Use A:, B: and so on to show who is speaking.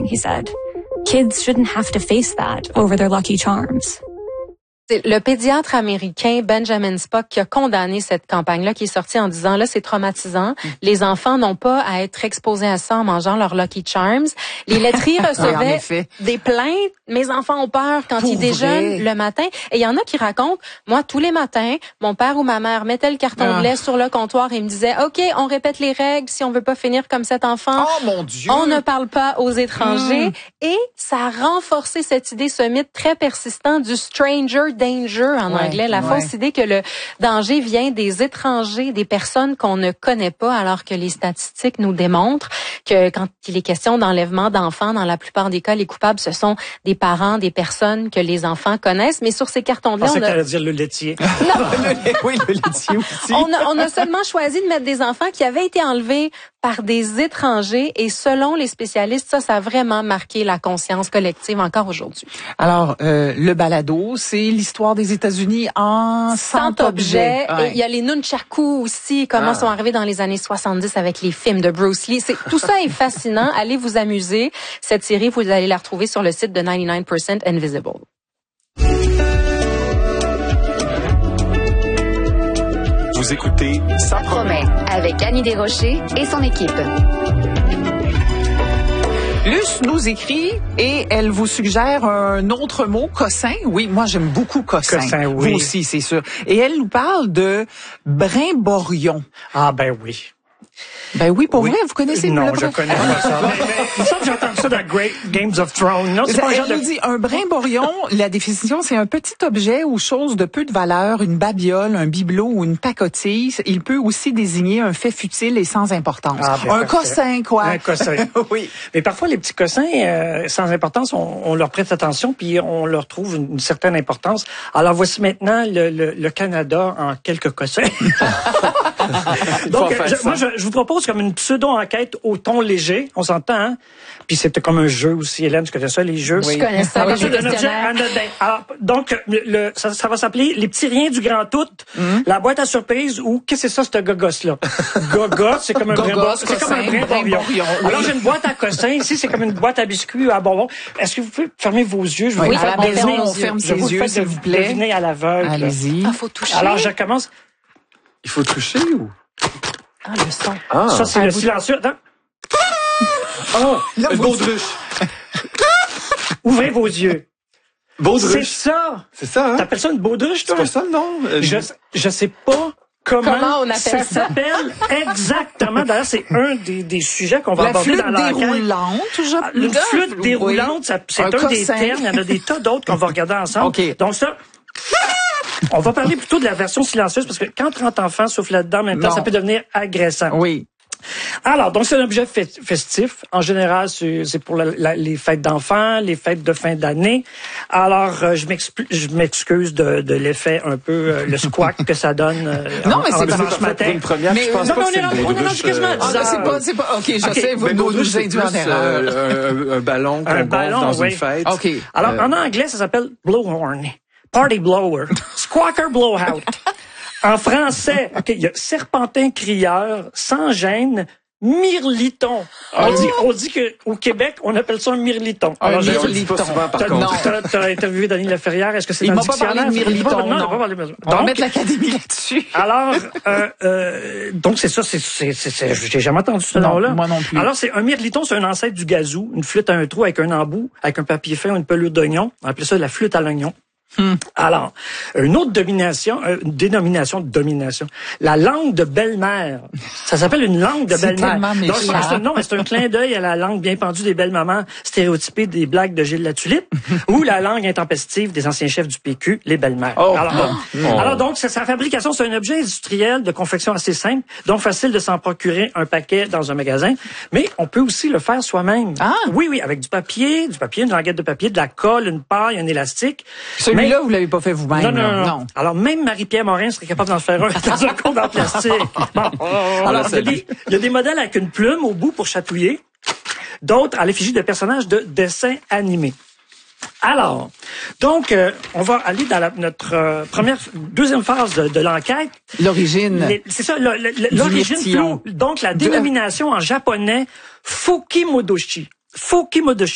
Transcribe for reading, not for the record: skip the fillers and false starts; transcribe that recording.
A: he said. Kids shouldn't have to face that over their Lucky Charms.
B: C'est le pédiatre américain Benjamin Spock qui a condamné cette campagne-là, qui est sortie en disant, là, c'est traumatisant. Les enfants n'ont pas à être exposés à ça en mangeant leur Lucky Charms. Les laiteries recevaient des plaintes. Mes enfants ont peur quand ils déjeunent le matin. Et il y en a qui racontent, moi, tous les matins, mon père ou ma mère mettait le carton de lait sur le comptoir et me disait, OK, on répète les règles si on veut pas finir comme cet enfant.
C: Oh, mon Dieu!
B: On ne parle pas aux étrangers. Et ça a renforcé cette idée, ce mythe très persistant du stranger danger en anglais, la fausse idée que le danger vient des étrangers, des personnes qu'on ne connaît pas, alors que les statistiques nous démontrent que quand il est question d'enlèvement d'enfants, dans la plupart des cas, les coupables, ce sont des parents, des personnes que les enfants connaissent. Mais sur ces cartons de lait,
D: on a... dire le laitier.
B: Non.
C: Oui, le laitier aussi.
B: On a seulement choisi de mettre des enfants qui avaient été enlevés par des étrangers et selon les spécialistes, ça a vraiment marqué la conscience collective encore aujourd'hui.
C: Alors, le balado, c'est l'histoire des États-Unis en 100 objets.
B: Et il y a les nunchakus aussi, comment sont arrivés dans les années 70 avec les films de Bruce Lee. Tout ça est fascinant. Allez vous amuser. Cette série, vous allez la retrouver sur le site de 99% Invisible.
E: Vous écoutez Ça promet
F: avec Annie Desrochers et son équipe.
C: Luce nous écrit et elle vous suggère un autre mot, cossin. Oui, moi j'aime beaucoup cossin.
D: Cossin, oui.
C: Vous aussi, c'est sûr. Et elle nous parle de brimborion.
D: Ah ben oui.
C: Ben oui, pour vrai, vous connaissez
D: non,
C: le
D: je connais pas ça. Il me semble que j'ai entendu ça dans Great Games of Thrones. Non, c'est pas
C: elle nous dit un brimborion, la définition, c'est un petit objet ou chose de peu de valeur, une babiole, un bibelot ou une pacotille. Il peut aussi désigner un fait futile et sans importance.
D: Ah, ben,
C: un cossin, quoi.
D: Un cossin.
C: Oui.
D: Mais parfois, les petits cossins sans importance, on leur prête attention puis on leur trouve une certaine importance. Alors, voici maintenant le Canada en quelques cossins. Donc, je vous propose comme une pseudo-enquête au ton léger. On s'entend, hein? Puis c'était comme un jeu aussi. Hélène, tu connais ça, les jeux?
B: Oui. Je connais ça, les jeux questionnaires.
D: Alors, donc, ça va s'appeler Les petits riens du grand tout, la boîte à surprise ou qu'est-ce que c'est ça, ce gogos-là? Gogos, c'est comme un brimborion. Alors, j'ai une boîte à cossins. Ici, c'est comme une boîte à biscuits à bonbons. Est-ce que vous pouvez fermer vos yeux? Je vais
C: vous faire deviner. On ferme ses yeux, s'il vous plaît.
D: Deviner à l'aveugle.
C: Allez-y.
B: Ah, faut toucher.
D: Alors, je commence.
E: Il faut toucher ou?
B: Ah, le son.
E: Ah.
D: Ça, c'est le silencieux. Attends. Oh,
E: le baudruche.
D: Ouvrez vos yeux.
E: Baudruche.
D: C'est ça.
E: C'est ça, hein?
D: T'appelles ça une baudruche, toi?
E: C'est pas ça, non?
D: Je sais pas comment
B: on appelle ça.
D: s'appelle exactement. D'ailleurs, c'est un des sujets qu'on va aborder dans l'enquête. Une flûte déroulante, c'est un des termes. Il y en a des tas d'autres qu'on va regarder ensemble.
C: Okay.
D: Donc ça... On va parler plutôt de la version silencieuse parce que quand 30 enfants soufflent là-dedans en même temps, ça peut devenir agressant.
C: Oui.
D: Alors, donc c'est un objet festif. En général, c'est pour les fêtes d'enfants, les fêtes de fin d'année. Alors, je m'excuse de l'effet un peu, le squawk que ça donne.
C: Non, mais c'est
D: dimanche matin.
E: Une première, je pense pas que c'est une baudruche.
C: C'est pas, OK, je sais, vous nous induisez en erreur.
E: Un ballon qu'on gonfle dans une fête.
C: OK.
D: Alors, en anglais, ça s'appelle blowhorn. Party blower. Squawker blowout. En français, il y a serpentin crieur, sans gêne, mirliton. On dit qu'au Québec, on appelle ça un mirliton.
C: Alors, mirliton.
D: T'as interviewé Dany Laferrière. Est-ce que c'est dans le dictionnaire?
C: Il m'a pas parlé de mirliton.
D: Non.
C: On va mettre l'Académie là-dessus.
D: Alors, donc c'est ça, j'ai jamais entendu ce nom-là.
C: Moi non plus.
D: Alors, un mirliton, c'est un ancêtre du gazou, une flûte à un trou avec un embout, avec un papier fin ou une pelure d'oignon. On appelait ça la flûte à l'oignon. Alors, une autre dénomination de domination. La langue de belle-mère. Ça s'appelle une langue de belle-mère. Donc, c'est un clin d'œil à la langue bien pendue des belles-mamans stéréotypées des blagues de Gilles Latulippe ou la langue intempestive des anciens chefs du PQ, les belles-mères. Alors donc, sa fabrication, c'est un objet industriel de confection assez simple, donc facile de s'en procurer un paquet dans un magasin, mais on peut aussi le faire soi-même.
C: Ah.
D: Oui, avec du papier, une languette de papier, de la colle, une paille, un élastique.
C: Celui-là, vous l'avez pas fait vous-même.
D: Non. Alors, même Marie-Pierre Morin serait capable d'en faire un dans un compte en plastique. Bon. Alors, il y a des modèles avec une plume au bout pour chatouiller. D'autres à l'effigie de personnages de dessins animés. Alors, donc, on va aller dans notre deuxième phase de l'enquête.
C: L'origine.
D: C'est ça, l'origine. Donc, la dénomination en japonais, Fukimodoshi.